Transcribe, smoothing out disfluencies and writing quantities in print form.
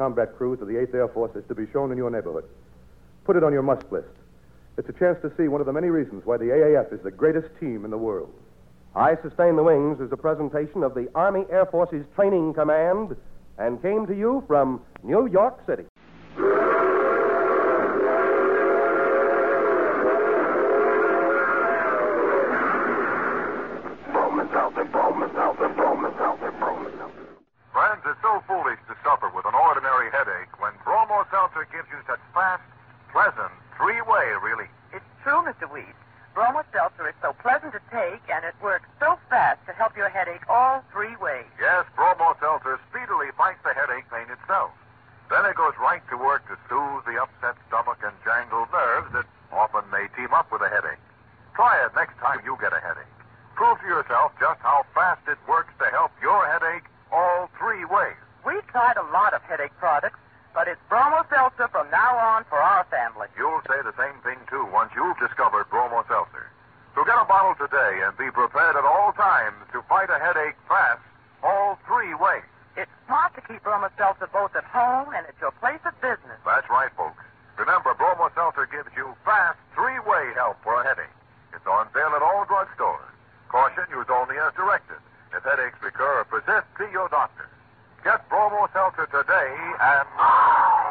combat crews of the 8th Air Force is to be shown in your neighborhood. Put it on your must list. It's a chance to see one of the many reasons why the AAF is the greatest team in the world. I Sustain the Wings is a presentation of the Army Air Forces Training Command and came to you from New York City. Friends, it's so foolish to suffer with an ordinary headache when Bromo Seltzer gives you such fast, pleasant, three-way relief. It's true, Mr. Weed. Bromo Seltzer is so pleasant to take, and it works so fast to help your headache all three ways. Yes, Bromo Seltzer speedily fights the headache pain itself. Then it goes right to work to soothe the upset stomach and jangled nerves that often may team up with a headache. Try it next time you get a headache. Prove to yourself just how fast it works to help your headache all three ways. We've tried a lot of headache products, but it's Bromo Seltzer from now on for our family. You'll say the same thing, too, once you've discovered Bromo Seltzer. So get a bottle today and be prepared at all times to fight a headache fast all three ways. It's smart to keep Bromo Seltzer both at home and at your place of business. That's right, folks. Remember, Bromo Seltzer gives you fast three-way help for a headache. It's on sale at all drugstores. Caution, use only as directed. If headaches recur or persist, see your doctor. Get Bromo Seltzer today and